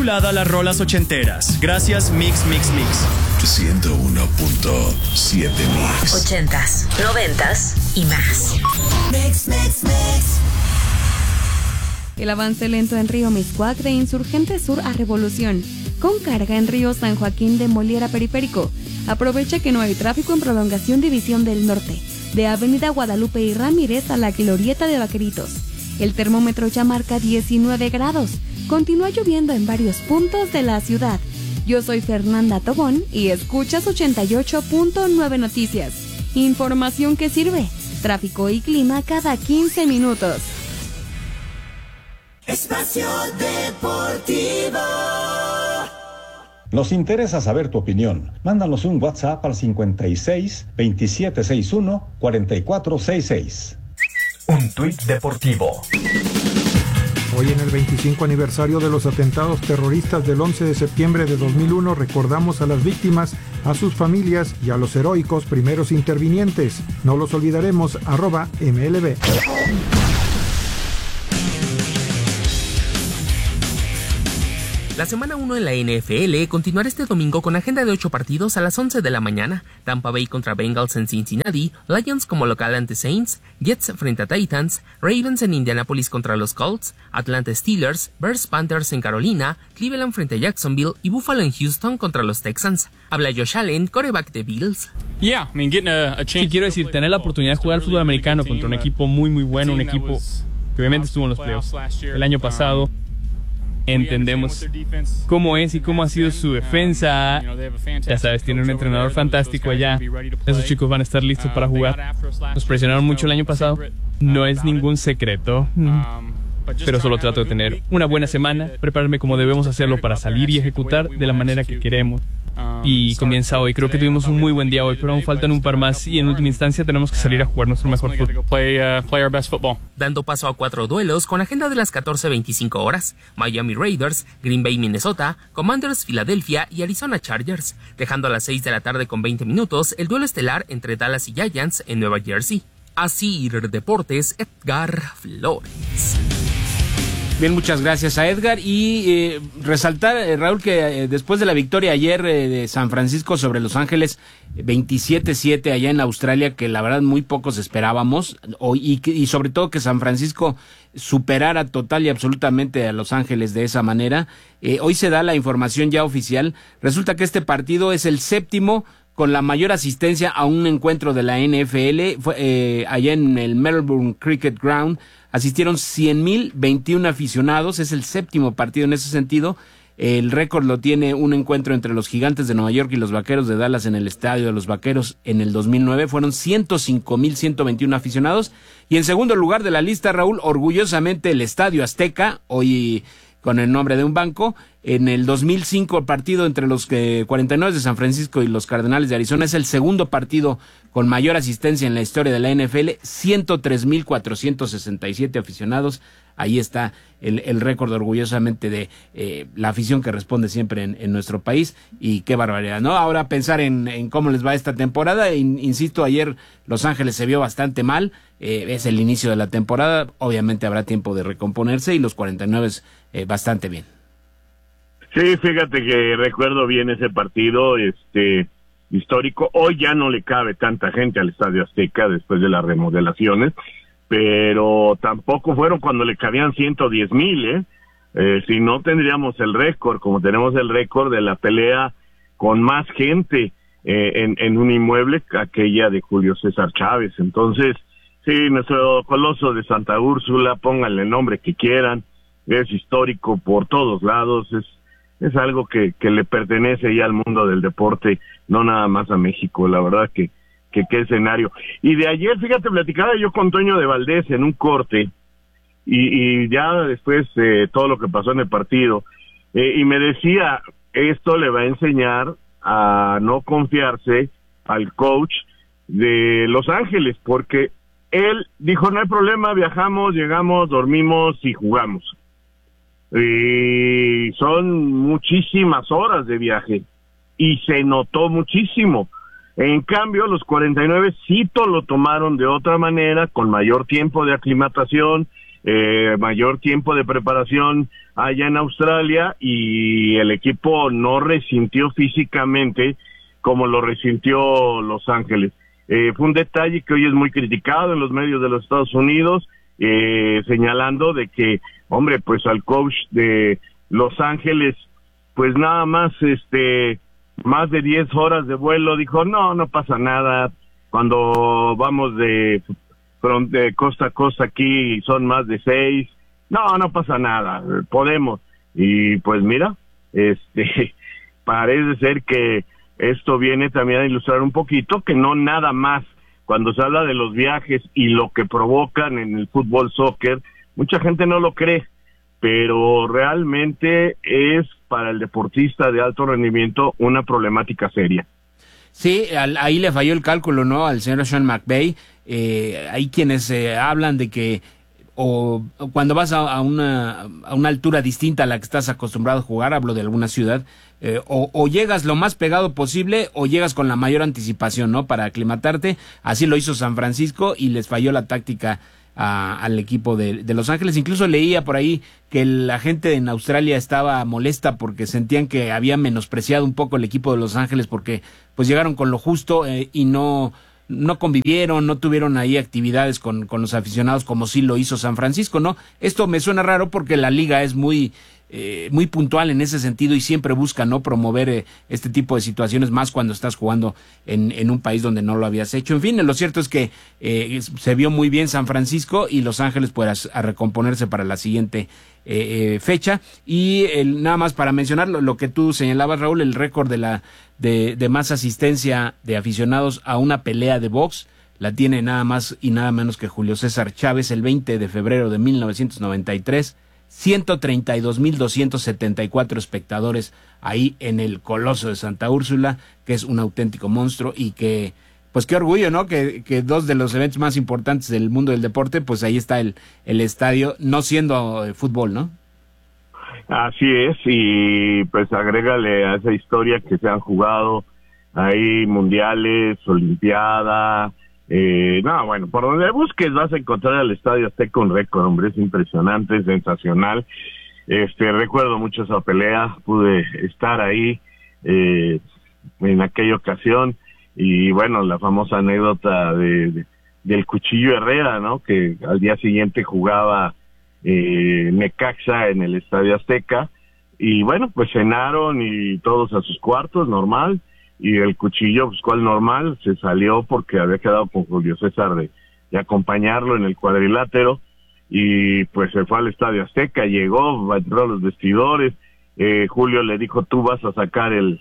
titulada Las rolas ochenteras. Gracias, Mix. 101.7 Mix. 80s, 90s y más. Mix. El avance lento en Río Miscuac de Insurgente Sur a Revolución, con carga en Río San Joaquín de Moliera Periférico. Aprovecha que no hay tráfico en prolongación División del Norte, de Avenida Guadalupe y Ramírez a la Glorieta de Vaqueritos. El termómetro ya marca 19 grados. Continúa lloviendo en varios puntos de la ciudad. Yo soy Fernanda Tobón y escuchas 88.9 Noticias. Información que sirve. Tráfico y clima cada 15 minutos. Espacio Deportivo. Nos interesa saber tu opinión. Mándanos un WhatsApp al 56 2761 4466. Un tuit deportivo. Hoy en el 25 aniversario de los atentados terroristas del 11 de septiembre de 2001 recordamos a las víctimas, a sus familias y a los heroicos primeros intervinientes. No los olvidaremos. @MLB. La semana 1 en la NFL continuará este domingo con agenda de 8 partidos a las 11 de la mañana. Tampa Bay contra Bengals en Cincinnati, Lions como local ante Saints, Jets frente a Titans, Ravens en Indianapolis contra los Colts, Atlanta Steelers, Bears Panthers en Carolina, Cleveland frente a Jacksonville y Buffalo en Houston contra los Texans. Habla Josh Allen, quarterback de Bills. Sí, quiero decir, tener la oportunidad de jugar al fútbol americano contra un equipo muy bueno, un equipo que obviamente estuvo en los playoffs el año pasado. Entendemos cómo es y cómo ha sido su defensa. Ya sabes, tiene un entrenador fantástico allá. Esos chicos van a estar listos para jugar. Nos presionaron mucho el año pasado. No es ningún secreto. Pero solo trato de tener una buena semana, prepararme como debemos hacerlo para salir y ejecutar de la manera que queremos. Y comienza hoy. Creo que tuvimos un muy buen día hoy, pero aún faltan un par más y en última instancia tenemos que salir a jugar nuestro mejor fútbol. Dando paso a 4 duelos con agenda de las 14:25 horas. Miami Raiders, Green Bay Minnesota, Commanders Filadelfia y Arizona Chargers. Dejando a las 6 de la tarde con 20 minutos el duelo estelar entre Dallas y Giants en Nueva Jersey. Así Deportes, Edgar Flores. Bien, muchas gracias a Edgar. Y resaltar, Raúl, que después de la victoria ayer de San Francisco sobre Los Ángeles, 27-7 allá en Australia, que la verdad muy pocos esperábamos, y sobre todo que San Francisco superara total y absolutamente a Los Ángeles de esa manera. Hoy se da la información ya oficial. Resulta que este partido es el séptimo con la mayor asistencia a un encuentro de la NFL. Allá en el Melbourne Cricket Ground asistieron 100,021 aficionados. Es el séptimo partido en ese sentido. El récord lo tiene un encuentro entre los Gigantes de Nueva York y los Vaqueros de Dallas en el Estadio de los Vaqueros en el 2009. Fueron 105,121 aficionados. Y en segundo lugar de la lista, Raúl, orgullosamente el Estadio Azteca, hoy con el nombre de un banco. En el 2005, el partido entre los 49 de San Francisco y los Cardenales de Arizona es el segundo partido con mayor asistencia en la historia de la NFL, 103,467 aficionados. Ahí está el récord orgullosamente de la afición que responde siempre en nuestro país, y qué barbaridad, ¿no? Ahora pensar en cómo les va esta temporada. Insisto, ayer Los Ángeles se vio bastante mal, es el inicio de la temporada, obviamente habrá tiempo de recomponerse, y los 49 bastante bien. Sí, fíjate que recuerdo bien ese partido histórico. Hoy ya no le cabe tanta gente al Estadio Azteca después de las remodelaciones, pero tampoco fueron cuando le cabían 110,000, si no tendríamos el récord, como tenemos el récord de la pelea con más gente en un inmueble, aquella de Julio César Chávez. Entonces, sí, nuestro Coloso de Santa Úrsula, pónganle el nombre que quieran, es histórico por todos lados, es algo que le pertenece ya al mundo del deporte, no nada más a México. La verdad que qué escenario. Y de ayer, fíjate, platicaba yo con Toño de Valdés en un corte, y ya después todo lo que pasó en el partido, y me decía, esto le va a enseñar a no confiarse al coach de Los Ángeles, porque él dijo, no hay problema, viajamos, llegamos, dormimos y jugamos. Y son muchísimas horas de viaje, y se notó muchísimo. En cambio, los 49 sí lo tomaron de otra manera, con mayor tiempo de aclimatación, mayor tiempo de preparación allá en Australia, y el equipo no resintió físicamente como lo resintió Los Ángeles. Fue un detalle que hoy es muy criticado en los medios de los Estados Unidos, señalando de que, hombre, pues al coach de Los Ángeles, pues nada más, más de 10 horas de vuelo, dijo, no pasa nada, cuando vamos de costa a costa aquí son más de 6, no pasa nada, podemos. Y pues mira, parece ser que esto viene también a ilustrar un poquito que no nada más, cuando se habla de los viajes y lo que provocan en el fútbol soccer, mucha gente no lo cree, pero realmente es para el deportista de alto rendimiento una problemática seria. Sí, ahí le falló el cálculo, ¿no? Al señor Sean McVay. Hay quienes hablan de que o cuando vas a una altura distinta a la que estás acostumbrado a jugar, hablo de alguna ciudad, o llegas lo más pegado posible o llegas con la mayor anticipación, ¿no? Para aclimatarte. Así lo hizo San Francisco y les falló la táctica al equipo de Los Ángeles. Incluso leía por ahí que la gente en Australia estaba molesta porque sentían que había menospreciado un poco el equipo de Los Ángeles porque pues llegaron con lo justo y no convivieron, no tuvieron ahí actividades con los aficionados como sí lo hizo San Francisco, ¿no? Esto me suena raro porque la liga es muy puntual en ese sentido y siempre busca no promover este tipo de situaciones, más cuando estás jugando en un país donde no lo habías hecho. En fin, lo cierto es que se vio muy bien San Francisco y Los Ángeles pues a recomponerse para la siguiente fecha. Y nada más para mencionar lo que tú señalabas, Raúl, el récord de más asistencia de aficionados a una pelea de box la tiene nada más y nada menos que Julio César Chávez el 20 de febrero de 1993. 132,274 espectadores ahí en el Coloso de Santa Úrsula, que es un auténtico monstruo y que, pues qué orgullo, ¿no? Que dos de los eventos más importantes del mundo del deporte, pues ahí está el estadio, no siendo fútbol, ¿no? Así es, y pues agrégale a esa historia que se han jugado ahí mundiales, olimpiada. Bueno, por donde busques vas a encontrar al Estadio Azteca un récord, hombre, es impresionante, es sensacional. Recuerdo mucho esa pelea, pude estar ahí en aquella ocasión, y bueno, la famosa anécdota del Cuchillo Herrera, ¿no? Que al día siguiente jugaba Necaxa en el Estadio Azteca, y bueno, pues cenaron y todos a sus cuartos, normal. Y el Cuchillo, pues cual normal, se salió porque había quedado con Julio César de acompañarlo en el cuadrilátero, y pues se fue al Estadio Azteca, llegó, entró a los vestidores, Julio le dijo, tú vas a sacar el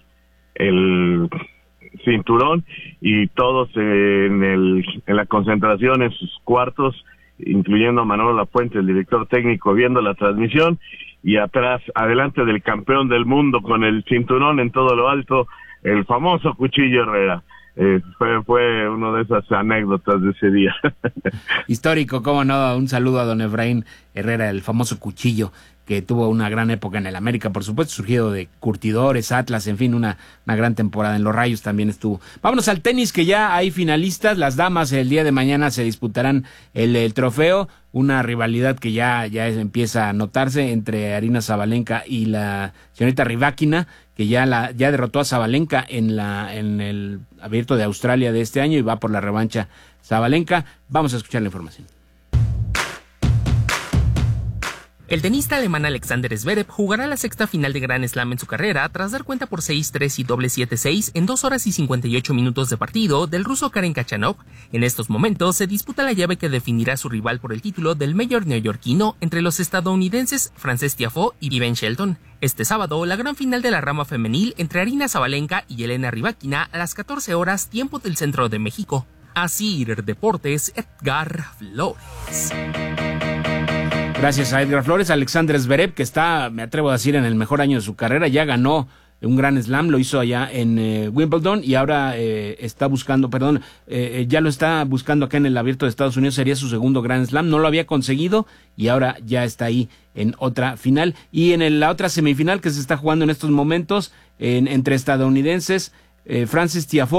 cinturón, y todos en la concentración en sus cuartos, incluyendo a Manolo Lafuente, el director técnico, viendo la transmisión, y atrás, adelante del campeón del mundo con el cinturón en todo lo alto, el famoso Cuchillo Herrera. Fue una de esas anécdotas de ese día. Histórico, cómo no. Un saludo a don Efraín Herrera, el famoso Cuchillo, que tuvo una gran época en el América, por supuesto, surgido de Curtidores, Atlas, en fin, una gran temporada. En los Rayos también estuvo. Vámonos al tenis, que ya hay finalistas. Las damas el día de mañana se disputarán el trofeo, una rivalidad que ya empieza a notarse entre Aryna Sabalenka y la señorita Rybakina, que ya derrotó a Sabalenka en el Abierto de Australia de este año y va por la revancha Sabalenka. Vamos a escuchar la información. El tenista alemán Alexander Zverev jugará la sexta final de Grand Slam en su carrera tras dar cuenta por 6-3 y doble 7-6 en 2 horas y 58 minutos de partido del ruso Karen Khachanov. En estos momentos se disputa la llave que definirá su rival por el título del Mayor neoyorquino entre los estadounidenses Frances Tiafoe y Ben Shelton. Este sábado, la gran final de la rama femenil entre Aryna Sabalenka y Elena Rybakina a las 14 horas tiempo del centro de México. Asir Deportes, Edgar Flores. Gracias a Edgar Flores. Alexander Zverev, que está, me atrevo a decir, en el mejor año de su carrera, ya ganó un Grand Slam, lo hizo allá en Wimbledon y ahora ya lo está buscando acá en el Abierto de Estados Unidos, sería su segundo Grand Slam, no lo había conseguido y ahora ya está ahí en otra final. Y en la otra semifinal que se está jugando en estos momentos entre estadounidenses, Frances Tiafoe,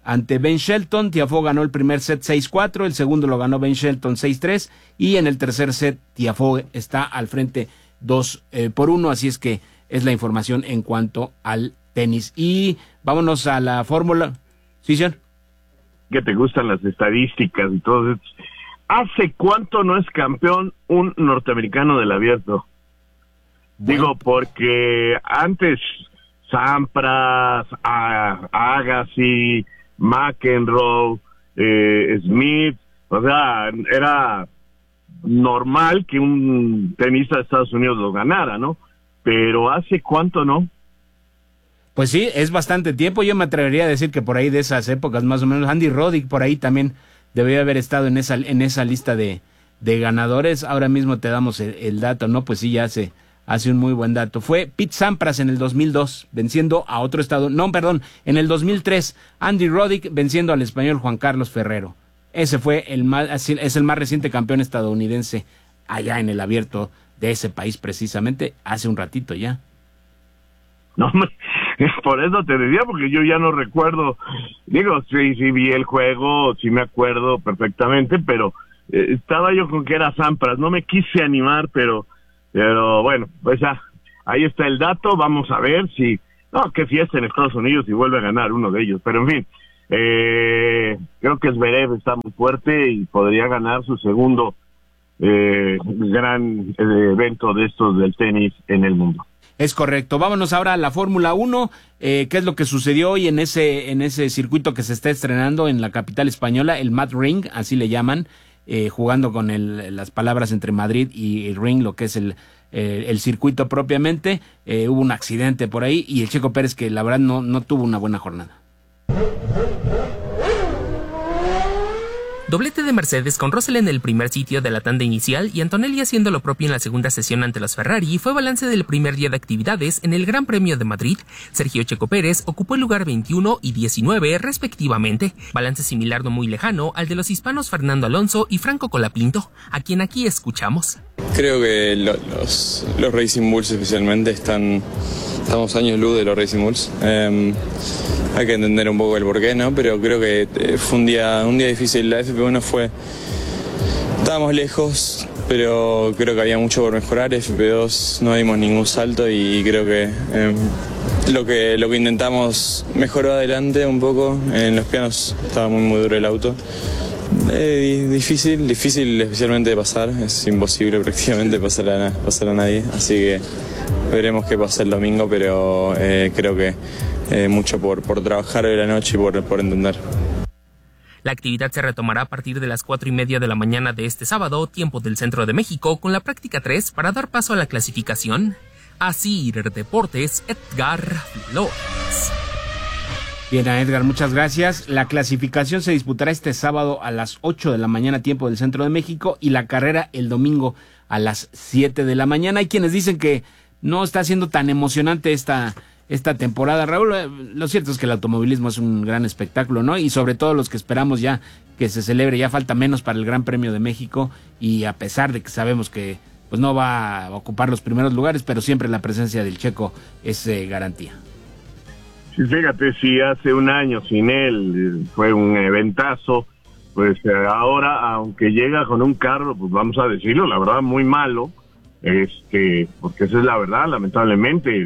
ante Ben Shelton. Tiafoe ganó el primer set 6-4, el segundo lo ganó Ben Shelton 6-3 y en el tercer set Tiafoe está al frente 2-1, así es que es la información en cuanto al tenis. Y vámonos a la fórmula. ¿Sí, señor? Que te gustan las estadísticas y todo eso. ¿Hace cuánto no es campeón un norteamericano del abierto? Bueno. Digo, porque antes Sampras, Agassi, McEnroe, Smith, o sea, era normal que un tenista de Estados Unidos lo ganara, ¿no? Pero ¿hace cuánto no? Pues sí, es bastante tiempo. Yo me atrevería a decir que por ahí de esas épocas más o menos. Andy Roddick por ahí también debería haber estado en esa lista de ganadores. Ahora mismo te damos el dato, ¿no? Pues sí, ya hace un muy buen dato. Fue Pete Sampras en el 2002, venciendo a otro en el 2003, Andy Roddick venciendo al español Juan Carlos Ferrero. Ese fue es el más reciente campeón estadounidense allá en el abierto de ese país, precisamente, hace un ratito ya. No, por eso te decía, porque yo ya no recuerdo. Digo, sí vi el juego, sí me acuerdo perfectamente, pero estaba yo con que era Sampras. No me quise animar, pero bueno, pues ya, ahí está el dato. Vamos a ver si... No, qué fiesta en Estados Unidos y vuelve a ganar uno de ellos. Pero en fin, creo que Zverev está muy fuerte y podría ganar su segundo gran evento de estos del tenis en el mundo. Es correcto. Vámonos ahora a la Fórmula 1. ¿Qué es lo que sucedió hoy en ese circuito que se está estrenando en la capital española, el Mad Ring, así le llaman, jugando con las palabras entre Madrid y Ring, lo que es el circuito propiamente? Hubo un accidente por ahí y el Checo Pérez, que la verdad no tuvo una buena jornada. Doblete de Mercedes con Russell en el primer sitio de la tanda inicial y Antonelli haciendo lo propio en la segunda sesión ante los Ferrari fue balance del primer día de actividades en el Gran Premio de Madrid. Sergio Checo Pérez ocupó el lugar 21 y 19 respectivamente, balance similar no muy lejano al de los hispanos Fernando Alonso y Franco Colapinto, a quien aquí escuchamos. Creo que los Racing Bulls especialmente estamos años luz de los Racing Bulls. Hay que entender un poco el porqué, ¿no? Pero creo que fue un día difícil. La FP1 estábamos lejos, pero creo que había mucho por mejorar. FP2 no dimos ningún salto y creo que lo que intentamos mejoró adelante un poco. En los pianos estaba muy duro el auto. Difícil especialmente de pasar. Es imposible prácticamente pasar a nadie. Así que veremos qué pasa el domingo, pero creo que mucho por trabajar hoy la noche y por entender. La actividad se retomará a partir de las 4:30 de la mañana de este sábado, tiempo del centro de México, con la práctica 3 para dar paso a la clasificación. Asir Deportes, Edgar Flores. Bien, Edgar, muchas gracias. La clasificación se disputará este sábado a las 8 de la mañana, tiempo del centro de México, y la carrera el domingo a las 7 de la mañana. Hay quienes dicen que no está siendo tan emocionante esta temporada, Raúl. Lo cierto es que el automovilismo es un gran espectáculo, ¿no? Y sobre todo los que esperamos ya que se celebre, ya falta menos para el Gran Premio de México, y a pesar de que sabemos que pues no va a ocupar los primeros lugares, pero siempre la presencia del Checo es garantía. Sí, fíjate, si hace un año sin él fue un eventazo, pues ahora, aunque llega con un carro, pues vamos a decirlo, la verdad, muy malo, porque esa es la verdad, lamentablemente,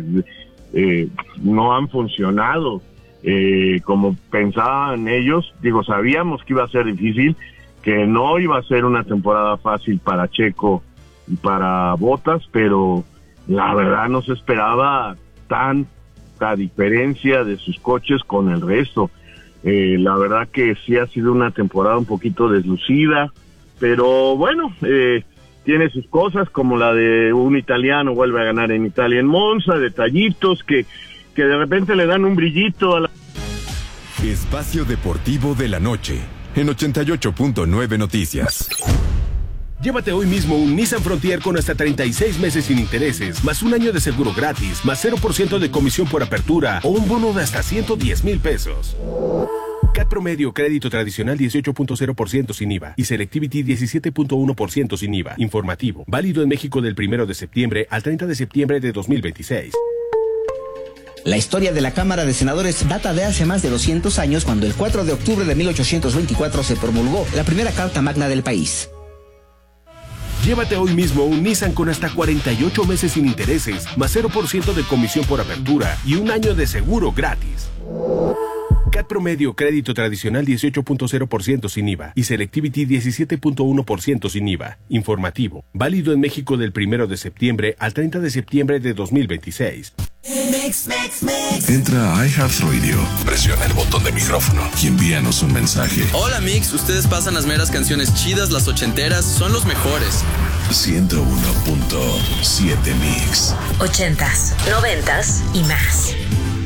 no han funcionado como pensaban ellos. Digo, sabíamos que iba a ser difícil, que no iba a ser una temporada fácil para Checo y para Bottas, pero la verdad no se esperaba tanta diferencia de sus coches con el resto. La verdad que sí ha sido una temporada un poquito deslucida, pero bueno, tiene sus cosas, como la de un italiano vuelve a ganar en Italia en Monza, detallitos que de repente le dan un brillito a la... Espacio Deportivo de la Noche, en 88.9 Noticias. Llévate hoy mismo un Nissan Frontier con hasta 36 meses sin intereses, más un año de seguro gratis, más 0% de comisión por apertura o un bono de hasta 110,000 pesos. CAT promedio, crédito tradicional 18.0% sin IVA y Selectivity 17.1% sin IVA. Informativo, válido en México del 1 de septiembre al 30 de septiembre de 2026. La historia de la Cámara de Senadores data de hace más de 200 años, cuando el 4 de octubre de 1824 se promulgó la primera Carta Magna del país. Llévate hoy mismo un Nissan con hasta 48 meses sin intereses, más 0% de comisión por apertura y un año de seguro gratis. CAT promedio, crédito tradicional 18.0% sin IVA y Selectivity 17.1% sin IVA. Informativo. Válido en México del 1 de septiembre al 30 de septiembre de 2026. Entra a iHeartRadio, presiona el botón de micrófono y envíanos un mensaje. Hola Mix, ustedes pasan las meras canciones chidas, las ochenteras, son los mejores. 101.7 Mix. 80s, 90s y más.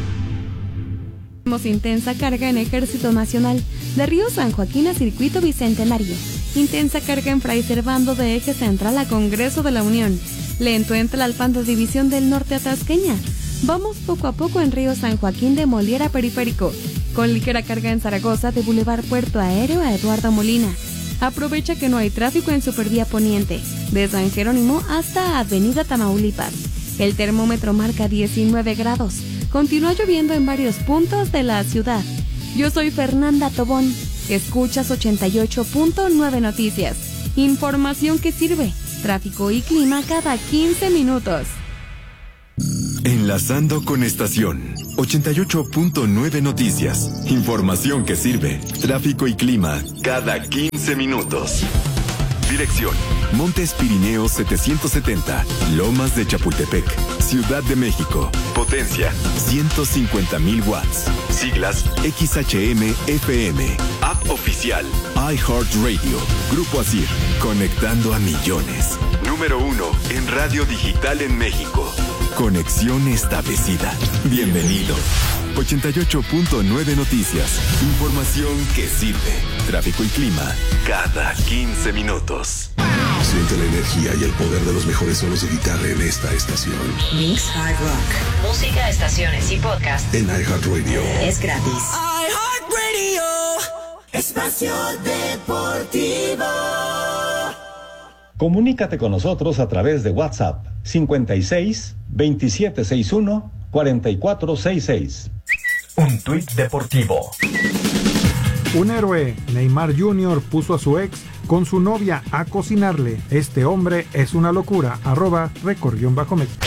Intensa carga en Ejército Nacional, de Río San Joaquín a Circuito Bicentenario. Intensa carga en Fray Servando, de Eje Central a Congreso de la Unión. Lento en Tlalpan de División del Norte a Tasqueña. Vamos poco a poco en Río San Joaquín de Moliera a Periférico. Con ligera carga en Zaragoza, de Boulevard Puerto Aéreo a Eduardo Molina. Aprovecha que no hay tráfico en Supervía Poniente, de San Jerónimo hasta Avenida Tamaulipas. El termómetro marca 19 grados. Continúa lloviendo en varios puntos de la ciudad. Yo soy Fernanda Tobón. Escuchas 88.9 Noticias. Información que sirve. Tráfico y clima cada 15 minutos. Enlazando con estación 88.9 Noticias. Información que sirve. Tráfico y clima cada 15 minutos. Dirección: Montes Pirineos 770, Lomas de Chapultepec, Ciudad de México. Potencia: 150,000 watts. Siglas: XHM-FM. App oficial: iHeartRadio. Grupo ASIR, conectando a millones. Número 1 en radio digital en México. Conexión establecida. Bienvenido. 88.9 Noticias. Información que sirve. Tráfico y clima cada 15 minutos. Siente la energía y el poder de los mejores solos de guitarra en esta estación. Mix Hard Rock. Música, estaciones y podcast. En iHeartRadio. Es gratis. iHeartRadio. Espacio Deportivo. Comunícate con nosotros a través de WhatsApp 56 2761 4466. Un tuit deportivo. Un héroe, Neymar Jr., puso a su ex con su novia a cocinarle. Este hombre es una locura. @record_México.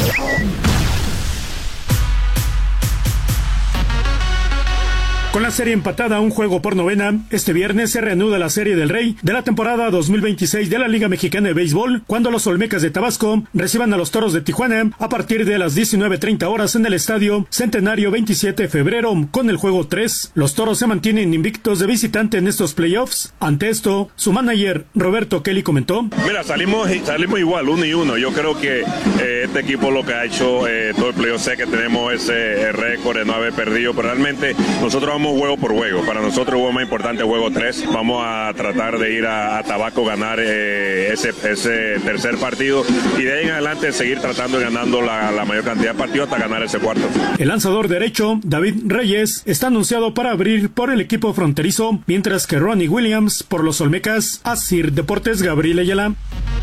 Con la serie empatada a un juego por novena, este viernes se reanuda la Serie del Rey de la temporada 2026 de la Liga Mexicana de Béisbol, cuando los Olmecas de Tabasco reciban a los Toros de Tijuana a partir de las 19:30 horas en el Estadio Centenario 27 de febrero, con el juego 3. Los Toros se mantienen invictos de visitante en estos playoffs. Ante esto, su manager Roberto Kelly comentó: Mira, salimos igual, 1-1. Yo creo que este equipo lo que ha hecho todo el playoff, sé que tenemos ese récord de no haber perdido, pero realmente nosotros vamos juego por juego. Para nosotros el juego más importante, juego 3. Vamos a tratar de ir a Tabasco, ganar ese tercer partido y de ahí en adelante seguir tratando de ganando la mayor cantidad de partidos hasta ganar ese cuarto. El lanzador derecho, David Reyes, está anunciado para abrir por el equipo fronterizo, mientras que Ronnie Williams por los Olmecas. ASIR Deportes, Gabriel Ayala.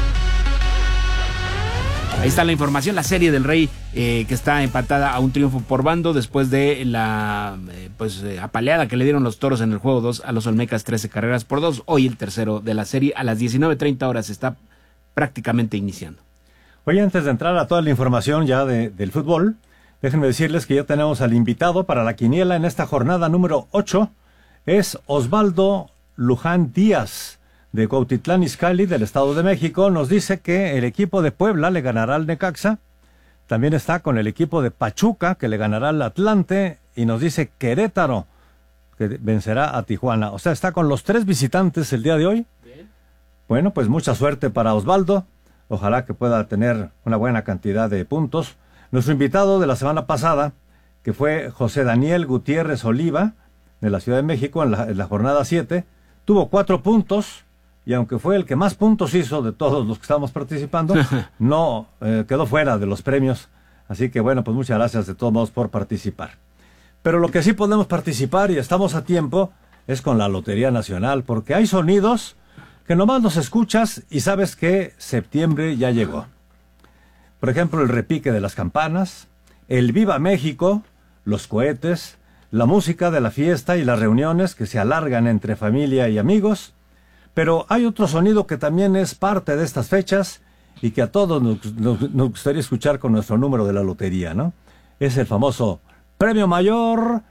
Ahí está la información, la Serie del Rey que está empatada a un triunfo por bando después de la apaleada que le dieron los Toros en el juego 2 a los Olmecas, 13 carreras por 2. Hoy el tercero de la serie a las 19:30 horas está prácticamente iniciando. Oye, antes de entrar a toda la información ya del fútbol, déjenme decirles que ya tenemos al invitado para la quiniela en esta jornada número 8. Es Osvaldo Luján Díaz, de Cuautitlán Izcalli, del Estado de México. Nos dice que el equipo de Puebla le ganará al Necaxa. También está con el equipo de Pachuca, que le ganará al Atlante. Y nos dice Querétaro, que vencerá a Tijuana. O sea, está con los 3 visitantes el día de hoy. Bien. Bueno, pues mucha suerte para Osvaldo. Ojalá que pueda tener una buena cantidad de puntos. Nuestro invitado de la semana pasada, que fue José Daniel Gutiérrez Oliva, de la Ciudad de México, en la jornada 7, tuvo 4 puntos. Y aunque fue el que más puntos hizo de todos los que estábamos participando, no quedó fuera de los premios. Así que bueno, pues muchas gracias de todos modos por participar. Pero lo que sí podemos participar, y estamos a tiempo, es con la Lotería Nacional, porque hay sonidos que nomás los escuchas y sabes que septiembre ya llegó. Por ejemplo, el repique de las campanas, el Viva México, los cohetes, la música de la fiesta y las reuniones que se alargan entre familia y amigos. Pero hay otro sonido que también es parte de estas fechas y que a todos nos gustaría escuchar con nuestro número de la lotería, ¿no? Es el famoso premio mayor,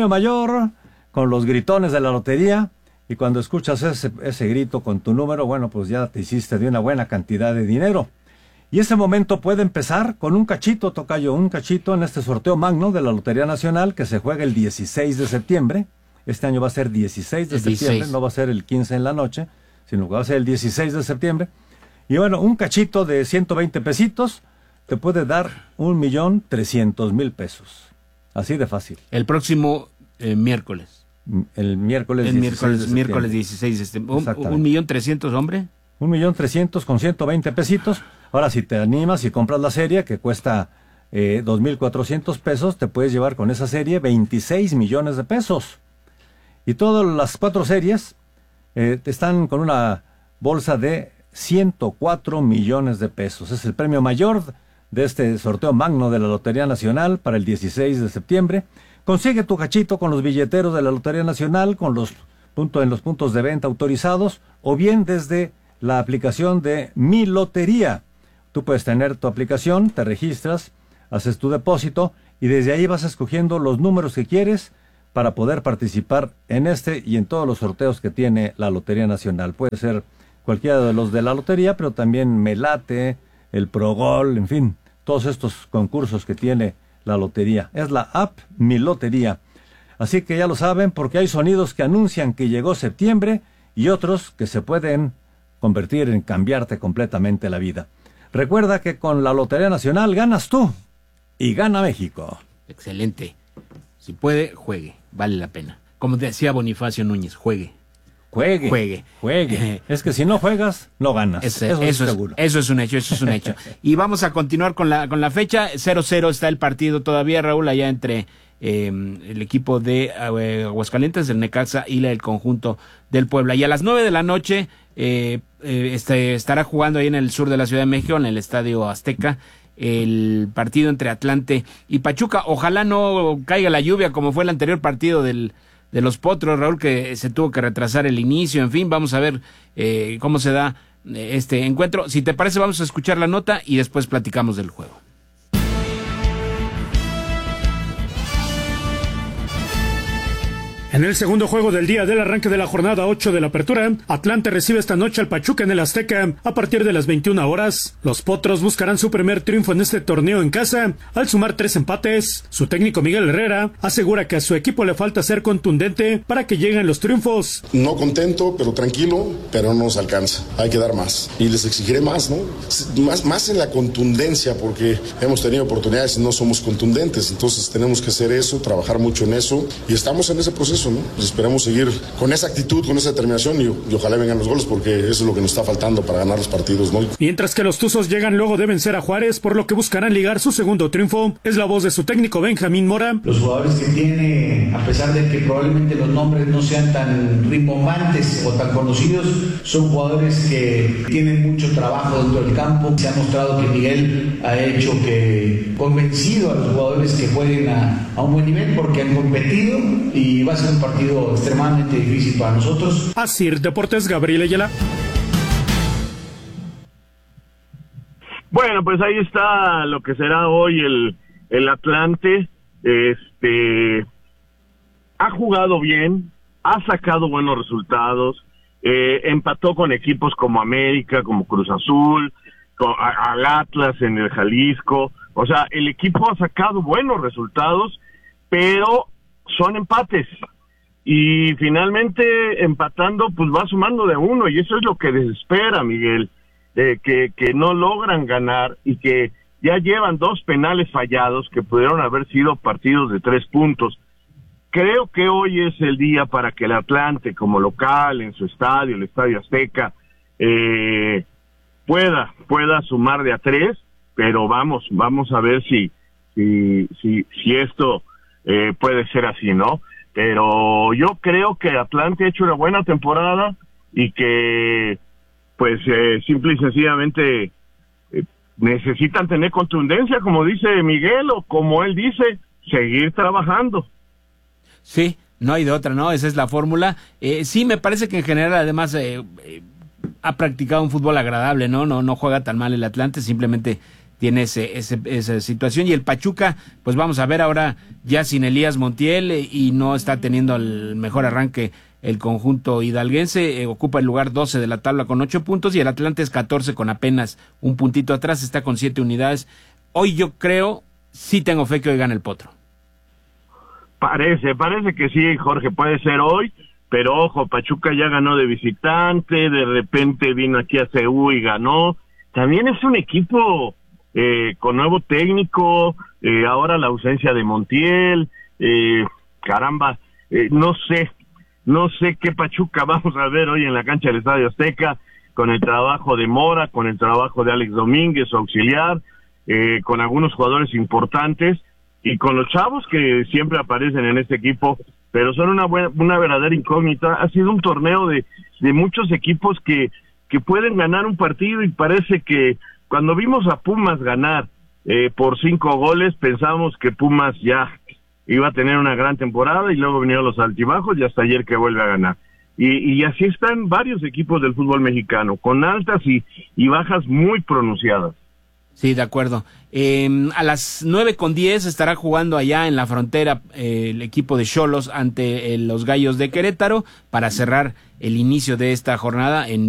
con los gritones de la lotería. Y cuando escuchas ese grito con tu número, bueno, pues ya te hiciste de una buena cantidad de dinero. Y ese momento puede empezar con un cachito, tocayo, un cachito en este sorteo magno de la Lotería Nacional que se juega el 16 de septiembre. Este año va a ser 16 de septiembre, no va a ser el 15 en la noche, sino que va a ser el 16 de septiembre. Y bueno, un cachito de 120 pesitos te puede dar 1,300,000 pesos. Así de fácil. El próximo miércoles. El miércoles 16 de septiembre. 1,300,000, hombre. 1,300,000 con 120 pesitos. Ahora, si te animas y compras la serie, que cuesta 2,400 pesos, te puedes llevar con esa serie 26 millones de pesos. Y todas las 4 series están con una bolsa de 104 millones de pesos. Es el premio mayor de este sorteo magno de la Lotería Nacional para el 16 de septiembre. Consigue tu cachito con los billeteros de la Lotería Nacional, en los puntos de venta autorizados, o bien desde la aplicación de Mi Lotería. Tú puedes tener tu aplicación, te registras, haces tu depósito y desde ahí vas escogiendo los números que quieres para poder participar en este y en todos los sorteos que tiene la Lotería Nacional. Puede ser cualquiera de los de la lotería, pero también Melate, el Progol, en fin, todos estos concursos que tiene la lotería. Es la app Mi Lotería. Así que ya lo saben, porque hay sonidos que anuncian que llegó septiembre y otros que se pueden convertir en cambiarte completamente la vida. Recuerda que con la Lotería Nacional ganas tú y gana México. Excelente. Si puede, juegue. Vale la pena. Como decía Bonifacio Núñez, juegue. Juegue. Es que si no juegas, no ganas. Eso es seguro. Eso es un hecho. Y vamos a continuar con la fecha. 0-0 está el partido todavía, Raúl, allá entre el equipo de Aguascalientes, el Necaxa y el conjunto del Puebla. Y a las 9 de la noche estará jugando ahí en el sur de la Ciudad de México, en el Estadio Azteca, el partido entre Atlante y Pachuca. Ojalá no caiga la lluvia como fue el anterior partido de los Potros, Raúl, que se tuvo que retrasar el inicio. En fin, vamos a ver cómo se da este encuentro. Si te parece, vamos a escuchar la nota y después platicamos del juego. En el segundo juego del día del arranque de la jornada 8 de la apertura, Atlante recibe esta noche al Pachuca en el Azteca a partir de las 21 horas. Los Potros buscarán su primer triunfo en este torneo en casa al sumar 3 empates. Su técnico Miguel Herrera asegura que a su equipo le falta ser contundente para que lleguen los triunfos. No contento, pero tranquilo, pero no nos alcanza. Hay que dar más. Y les exigiré más, ¿no? Más en la contundencia, porque hemos tenido oportunidades y no somos contundentes. Entonces tenemos que hacer eso, trabajar mucho en eso y estamos en ese proceso. ¿No? Pues esperamos seguir con esa actitud, con esa determinación y ojalá vengan los goles porque eso es lo que nos está faltando para ganar los partidos, ¿no? Mientras que los Tuzos llegan luego de vencer a Juárez, por lo que buscarán ligar su segundo triunfo. Es la voz de su técnico Benjamín Mora. Los jugadores que tiene, a pesar de que probablemente los nombres no sean tan rimbomantes o tan conocidos, son jugadores que tienen mucho trabajo dentro del campo. Se ha mostrado que Miguel ha hecho que convencido a los jugadores que jueguen a un buen nivel porque han competido y va a ser un partido extremadamente difícil para nosotros. Asir Deportes, Gabriel Ayala. Bueno, pues ahí está lo que será hoy el Atlante. Ha jugado bien, ha sacado buenos resultados, empató con equipos como América, como Cruz Azul, al Atlas en el Jalisco. O sea, el equipo ha sacado buenos resultados, pero son empates. Y finalmente empatando pues va sumando de uno y eso es lo que desespera, Miguel, que no logran ganar y que ya llevan 2 penales fallados que pudieron haber sido partidos de 3 puntos. Creo que hoy es el día para que el Atlante como local en su estadio, el Estadio Azteca, pueda sumar de a 3, pero vamos a ver si esto puede ser así, ¿no? Pero yo creo que Atlante ha hecho una buena temporada y que pues simple y sencillamente necesitan tener contundencia, como dice Miguel, o como él dice, seguir trabajando. Sí, no hay de otra, ¿no? Esa es la fórmula. Sí, me parece que en general además ha practicado un fútbol agradable, ¿no? No juega tan mal el Atlante, simplemente tiene esa situación. Y el Pachuca, pues vamos a ver ahora ya sin Elías Montiel y no está teniendo el mejor arranque el conjunto hidalguense, ocupa el lugar 12 de la tabla con 8 puntos y el Atlante es 14 con apenas un puntito atrás, está con 7 unidades. Hoy yo creo, sí tengo fe que hoy gane el Potro. Parece que sí, Jorge, puede ser hoy, pero ojo, Pachuca ya ganó de visitante, de repente vino aquí a CU y ganó. También es un equipo con nuevo técnico, ahora la ausencia de Montiel, caramba, no sé qué Pachuca vamos a ver hoy en la cancha del Estadio Azteca, con el trabajo de Mora, con el trabajo de Alex Domínguez, auxiliar, con algunos jugadores importantes, y con los chavos que siempre aparecen en este equipo, pero son una verdadera incógnita. Ha sido un torneo de muchos equipos que pueden ganar un partido, y parece que cuando vimos a Pumas ganar por 5 goles, pensamos que Pumas ya iba a tener una gran temporada, y luego vinieron los altibajos y hasta ayer que vuelve a ganar. Y así están varios equipos del fútbol mexicano, con altas y bajas muy pronunciadas. Sí, de acuerdo. A las 9:10 estará jugando allá en la frontera el equipo de Xolos ante los Gallos de Querétaro para cerrar el inicio de esta jornada en